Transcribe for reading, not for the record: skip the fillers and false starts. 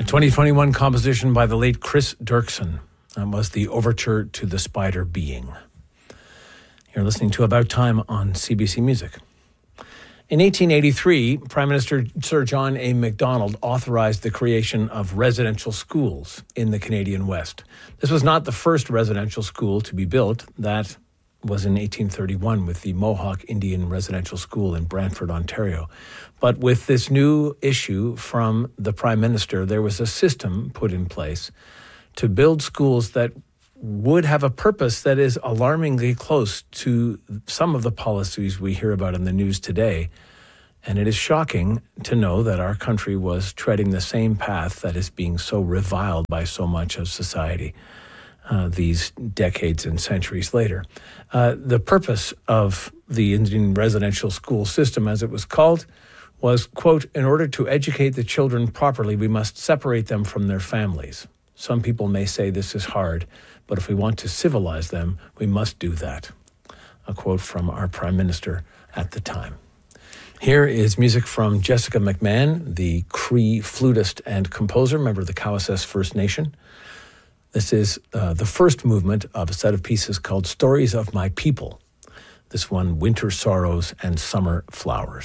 2021 composition by the late Chris Dirksen was the Overture to the Spider Being. You're listening to About Time on CBC Music. In 1883, Prime Minister Sir John A. Macdonald authorized the creation of residential schools in the Canadian West. This was not the first residential school to be built. That was in 1831 with the Mohawk Indian Residential School in Brantford, Ontario. But with this new issue from the Prime Minister, there was a system put in place to build schools that would have a purpose that is alarmingly close to some of the policies we hear about in the news today. And it is shocking to know that our country was treading the same path that is being so reviled by so much of society these decades and centuries later. The purpose of the Indian residential school system, as it was called, was, quote, in order to educate the children properly, we must separate them from their families. Some people may say this is hard, but if we want to civilize them, we must do that. A quote from our Prime Minister at the time. Here is music from Jessica McMahon, the Cree flutist and composer, member of the Cowessess First Nation. This is the first movement of a set of pieces called Stories of My People. This one, Winter Sorrows and Summer Flowers.